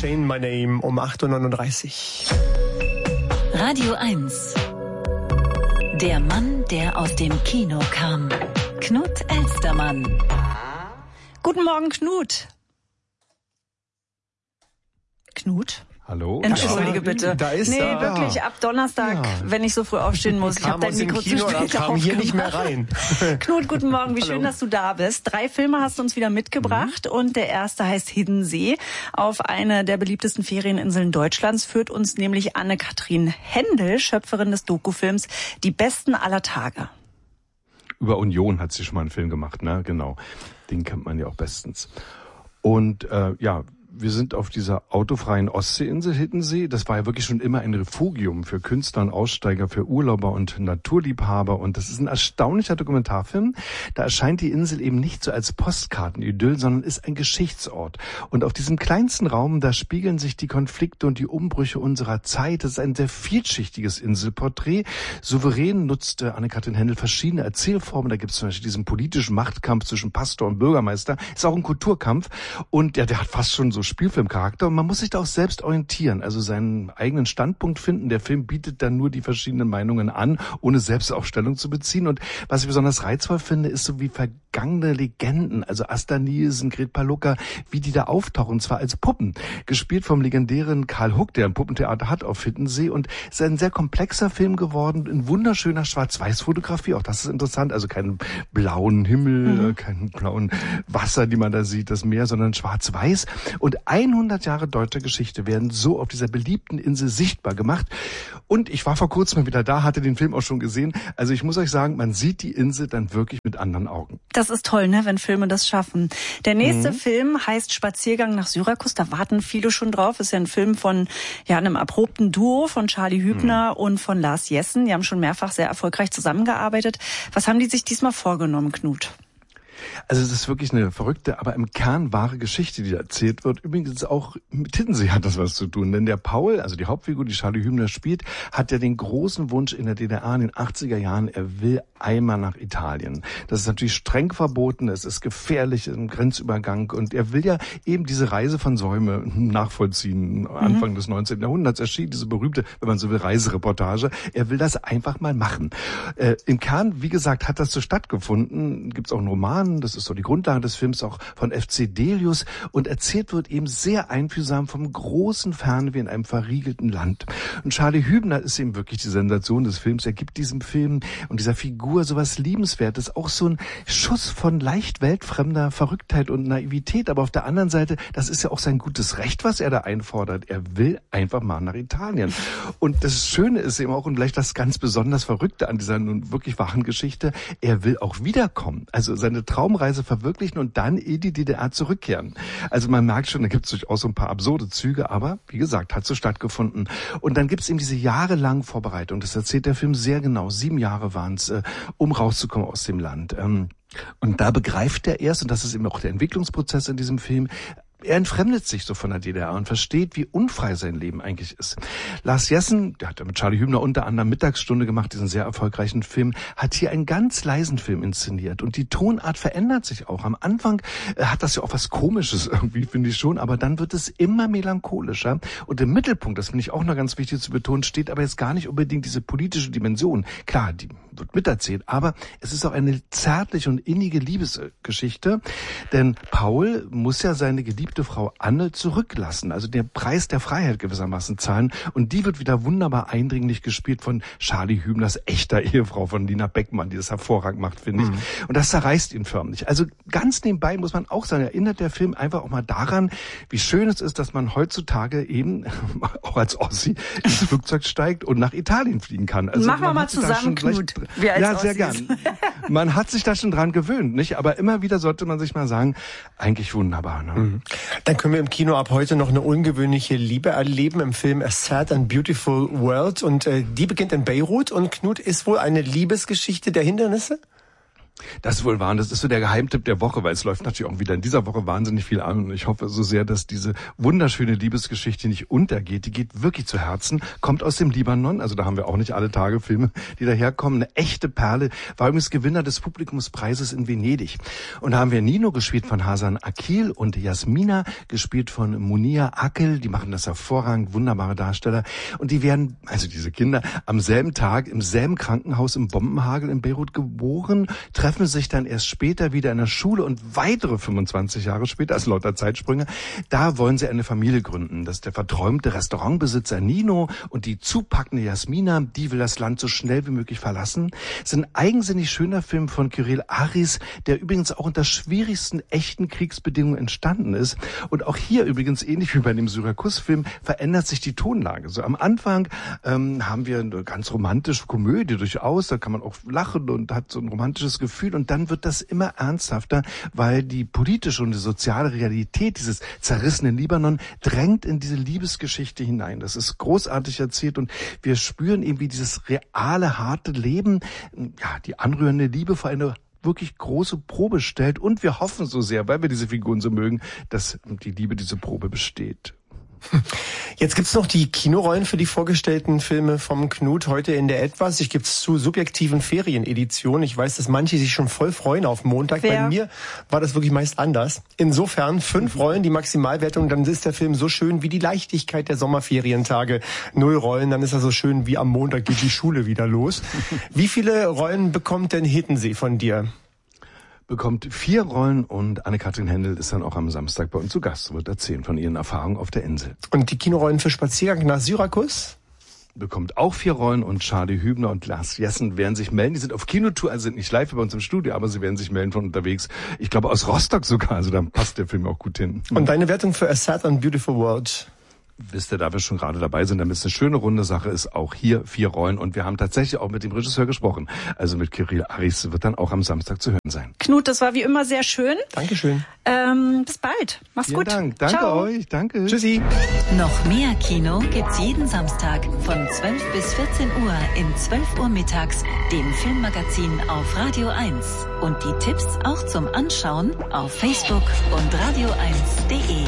Chain My Name um 8.39 Uhr. Radio 1. Der Mann, der aus dem Kino kam. Knut Elstermann. Guten Morgen, Knut. Knut? Hallo? Entschuldige bitte. Da ist er. Wirklich, ab Donnerstag, wenn ich so früh aufstehen muss. Ich habe dein Mikro zu spät kam hier nicht mehr rein. Knut, guten Morgen, wie schön, dass du da bist. 3 Filme hast du uns wieder mitgebracht und der erste heißt Hidden See. Auf eine der beliebtesten Ferieninseln Deutschlands führt uns nämlich Anne-Kathrin Händel, Schöpferin des Dokufilms Die Besten aller Tage. Über Union hat sie schon mal einen Film gemacht, ne? Genau. Den kennt man ja auch bestens. Und wir sind auf dieser autofreien Ostseeinsel Hiddensee. Das war ja wirklich schon immer ein Refugium für Künstler und Aussteiger, für Urlauber und Naturliebhaber. Und das ist ein erstaunlicher Dokumentarfilm. Da erscheint die Insel eben nicht so als Postkartenidyll, sondern ist ein Geschichtsort. Und auf diesem kleinsten Raum, da spiegeln sich die Konflikte und die Umbrüche unserer Zeit. Das ist ein sehr vielschichtiges Inselporträt. Souverän nutzte Anne-Kathrin Händel verschiedene Erzählformen. Da gibt es zum Beispiel diesen politischen Machtkampf zwischen Pastor und Bürgermeister. Ist auch ein Kulturkampf. Und ja, der hat fast schon so Spielfilmcharakter und man muss sich da auch selbst orientieren, also seinen eigenen Standpunkt finden. Der Film bietet dann nur die verschiedenen Meinungen an, ohne selbst auch Stellung zu beziehen. Und was ich besonders reizvoll finde, ist so wie vergangene Legenden, also Asta Nielsen, Gret Palucka, wie die da auftauchen, und zwar als Puppen. Gespielt vom legendären Karl Huck, der ein Puppentheater hat auf Hiddensee, und es ist ein sehr komplexer Film geworden, in wunderschöner Schwarz-Weiß-Fotografie, auch das ist interessant, also keinen blauen Himmel, keinen blauen Wasser, die man da sieht, das Meer, sondern schwarz-weiß. Und 100 Jahre deutscher Geschichte werden so auf dieser beliebten Insel sichtbar gemacht. Und ich war vor kurzem mal wieder da, hatte den Film auch schon gesehen. Also ich muss euch sagen, man sieht die Insel dann wirklich mit anderen Augen. Das ist toll, ne, wenn Filme das schaffen. Der nächste Film heißt Spaziergang nach Syrakus. Da warten viele schon drauf. Ist ja ein Film von einem erprobten Duo von Charlie Hübner und von Lars Jessen. Die haben schon mehrfach sehr erfolgreich zusammengearbeitet. Was haben die sich diesmal vorgenommen, Knut? Also es ist wirklich eine verrückte, aber im Kern wahre Geschichte, die da erzählt wird. Übrigens auch mit Hiddensee hat das was zu tun. Denn der Paul, also die Hauptfigur, die Charlie Hübner spielt, hat ja den großen Wunsch in der DDR in den 80er Jahren, er will einmal nach Italien. Das ist natürlich streng verboten, es ist gefährlich im Grenzübergang und er will ja eben diese Reise von Säume nachvollziehen. Anfang des 19. Jahrhunderts erschien diese berühmte, wenn man so will, Reisereportage. Er will das einfach mal machen. Im Kern, wie gesagt, hat das so stattgefunden. Gibt's auch einen Roman, das ist so die Grundlage des Films, auch von F.C. Delius, und erzählt wird eben sehr einfühlsam vom großen Fernweh in einem verriegelten Land. Und Charlie Hübner ist eben wirklich die Sensation des Films. Er gibt diesem Film und dieser Figur sowas Liebenswertes, auch so ein Schuss von leicht weltfremder Verrücktheit und Naivität. Aber auf der anderen Seite, das ist ja auch sein gutes Recht, was er da einfordert. Er will einfach mal nach Italien. Und das Schöne ist eben auch, und vielleicht das ganz besonders Verrückte an dieser nun wirklich wahren Geschichte, er will auch wiederkommen. Also seine Traumreise verwirklichen und dann in die DDR zurückkehren. Also man merkt schon, da gibt es durchaus so ein paar absurde Züge, aber wie gesagt, hat so stattgefunden. Und dann gibt es eben diese jahrelange Vorbereitung. Das erzählt der Film sehr genau. 7 Jahre waren es, um rauszukommen aus dem Land. Und da begreift er erst, und das ist eben auch der Entwicklungsprozess in diesem Film, er entfremdet sich so von der DDR und versteht, wie unfrei sein Leben eigentlich ist. Lars Jessen, der hat ja mit Charlie Hübner unter anderem Mittagsstunde gemacht, diesen sehr erfolgreichen Film, hat hier einen ganz leisen Film inszeniert. Und die Tonart verändert sich auch. Am Anfang hat das ja auch was Komisches irgendwie, finde ich schon, aber dann wird es immer melancholischer. Und im Mittelpunkt, das finde ich auch noch ganz wichtig zu betonen, steht aber jetzt gar nicht unbedingt diese politische Dimension. Klar, die wird miterzählt, aber es ist auch eine zärtliche und innige Liebesgeschichte, denn Paul muss ja seine geliebte Frau Anne zurücklassen, also den Preis der Freiheit gewissermaßen zahlen, und die wird wieder wunderbar eindringlich gespielt von Charlie Hübners echter Ehefrau, von Lina Beckmann, die das hervorragend macht, finde ich. Und das zerreißt ihn förmlich. Also ganz nebenbei muss man auch sagen, erinnert der Film einfach auch mal daran, wie schön es ist, dass man heutzutage eben auch als Ossi ins Flugzeug steigt und nach Italien fliegen kann. Also machen wir mal zusammen, Knut. Ja, sehr gern. Man hat sich da schon dran gewöhnt, nicht? Aber immer wieder sollte man sich mal sagen, eigentlich wunderbar. Ne? Dann können wir im Kino ab heute noch eine ungewöhnliche Liebe erleben im Film A Sad and Beautiful World. Und die beginnt in Beirut. Und Knut, ist wohl eine Liebesgeschichte der Hindernisse? Das ist wohl wahr. Das ist so der Geheimtipp der Woche, weil es läuft natürlich auch wieder in dieser Woche wahnsinnig viel an. Und ich hoffe so sehr, dass diese wunderschöne Liebesgeschichte nicht untergeht. Die geht wirklich zu Herzen, kommt aus dem Libanon. Also da haben wir auch nicht alle Tage Filme, die daherkommen. Eine echte Perle. War übrigens Gewinner des Publikumspreises in Venedig. Und da haben wir Nino gespielt von Hasan Akil und Jasmina gespielt von Munir Akel. Die machen das hervorragend, wunderbare Darsteller. Und die werden, also diese Kinder, am selben Tag im selben Krankenhaus im Bombenhagel in Beirut geboren, treffen sich dann erst später wieder in der Schule und weitere 25 Jahre später, also lauter Zeitsprünge, da wollen sie eine Familie gründen. Das ist der verträumte Restaurantbesitzer Nino und die zupackende Jasmina, die will das Land so schnell wie möglich verlassen. Es ist ein eigensinnig schöner Film von Kyrill Aris, der übrigens auch unter schwierigsten echten Kriegsbedingungen entstanden ist. Und auch hier übrigens, ähnlich wie bei dem Syrakus-Film, verändert sich die Tonlage. So am Anfang haben wir eine ganz romantische Komödie durchaus, da kann man auch lachen und hat so ein romantisches Gefühl. Und dann wird das immer ernsthafter, weil die politische und die soziale Realität dieses zerrissenen Libanon drängt in diese Liebesgeschichte hinein. Das ist großartig erzählt und wir spüren eben, wie dieses reale, harte Leben, ja, die anrührende Liebe vor eine wirklich große Probe stellt. Und wir hoffen so sehr, weil wir diese Figuren so mögen, dass die Liebe diese Probe besteht. Jetzt gibt's noch die Kinorollen für die vorgestellten Filme vom Knut heute in der Etwas. Ich gibt's zu subjektiven Ferieneditionen. Ich weiß, dass manche sich schon voll freuen auf Montag. Bei mir war das wirklich meist anders. Insofern 5 Rollen, die Maximalwertung, dann ist der Film so schön wie die Leichtigkeit der Sommerferientage. 0 Rollen, dann ist er so schön wie am Montag geht die Schule wieder los. Wie viele Rollen bekommt denn Hiddensee von dir? Bekommt 4 Rollen und Anne-Kathrin Händel ist dann auch am Samstag bei uns zu Gast, wird erzählen von ihren Erfahrungen auf der Insel. Und die Kinorollen für Spaziergang nach Syrakus? Bekommt auch 4 Rollen und Charlie Hübner und Lars Jessen werden sich melden. Die sind auf Kinotour, also sind nicht live bei uns im Studio, aber sie werden sich melden von unterwegs. Ich glaube aus Rostock sogar, also da passt der Film auch gut hin. Und deine Wertung für A Sad and Beautiful World? Wisst ihr, da wir schon gerade dabei sind, damit es eine schöne runde Sache ist, auch hier 4 Rollen. Und wir haben tatsächlich auch mit dem Regisseur gesprochen. Also mit Kyrill Aris wird dann auch am Samstag zu hören sein. Knut, das war wie immer sehr schön. Dankeschön. Bis bald. Mach's Vielen gut. Dank. Danke Ciao. euch. Danke. Tschüssi. Noch mehr Kino gibt's jeden Samstag von 12 bis 14 Uhr in 12 Uhr mittags, dem Filmmagazin auf Radio 1. Und die Tipps auch zum Anschauen auf Facebook und radio1.de.